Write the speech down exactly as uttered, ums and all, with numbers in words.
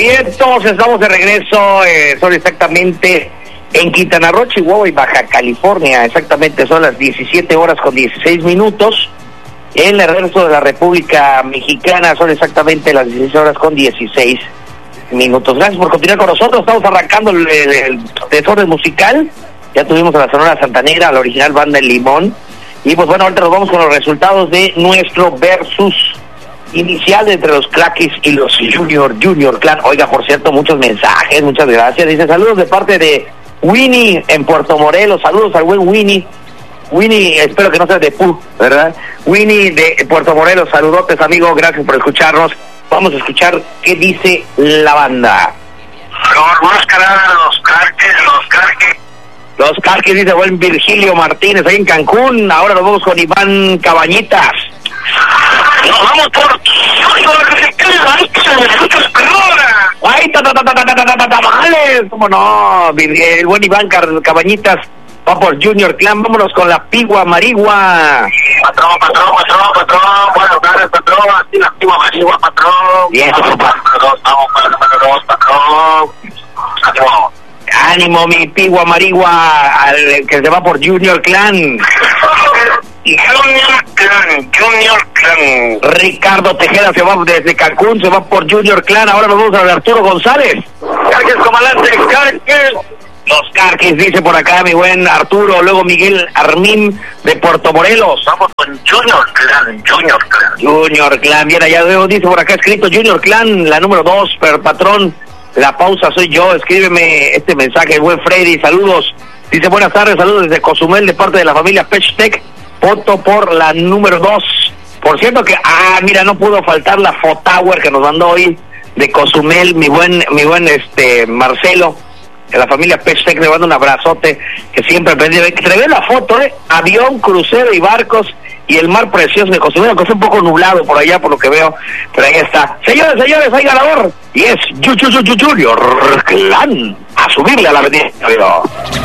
Vientos, estamos de regreso, eh, son exactamente en Quintana Roo, Chihuahua y Baja California, exactamente son las diecisiete horas con dieciséis minutos. En el resto de la República Mexicana son exactamente las dieciséis horas con dieciséis minutos. Gracias por continuar con nosotros, estamos arrancando el, el, el desorden musical. Ya tuvimos a la Sonora Santanera, a la original banda El Limón. Y pues bueno, ahorita nos vamos con los resultados de nuestro versus inicial entre los Claquis y los Junior, Junior Clan. Oiga, por cierto, muchos mensajes, muchas gracias. Dice, saludos de parte de Winnie en Puerto Morelos. Saludos al buen Winnie. Winnie, espero que no sea de Pu, ¿verdad? Winnie de Puerto Morelos, saludotes, amigo, gracias por escucharnos. Vamos a escuchar qué dice la banda. Los máscaras, los carques, los carques. Los Carques, dice buen Virgilio Martínez, ahí en Cancún. Ahora nos vamos con Iván Cabañitas. Nos vamos por... ¡Ay, ta, ta, ta, ta, ta, ta, ta, ta, tamales! ¿Cómo no? El buen Iván Cabañitas va por Junior Clan. Vámonos con la Pigua Marigua. Patrón, patrón, patrón, patrón. Buenas tardes, patrón. Aquí la Pigua Marigua, patrón. Bien, patrón, patrón, patrón, patrón. Patrón. Ánimo, mi Pigua Marigua, al que se va por Junior Clan. Junior Clan, Junior Clan. Ricardo Tejeda se va desde Cancún, se va por Junior Clan. Ahora nos vamos a ver Arturo González. Carques, comandante, Carques. Los Carques, dice por acá mi buen Arturo. Luego Miguel Armín de Puerto Morelos. Vamos con Junior Clan, Junior Clan. Junior Clan, bien allá veo, dice por acá escrito Junior Clan, la número dos, pero patrón. La pausa soy yo, escríbeme este mensaje, buen Freddy, saludos. Dice, buenas tardes, saludos desde Cozumel, de parte de la familia Pechtec. Voto por la número dos. Por cierto que, ah, mira, no pudo faltar la Fotower que nos mandó hoy de Cozumel, mi buen, mi buen, este, Marcelo, de la familia Pechtec, le mando un abrazote, que siempre pendiente. Te ve la foto, eh, avión, crucero y barcos, y el mar precioso de Cozumel, que es un poco nublado por allá, por lo que veo, pero ahí está. Señores, señores, hay ganador, y es Junior Clan, a subirle a la avenida.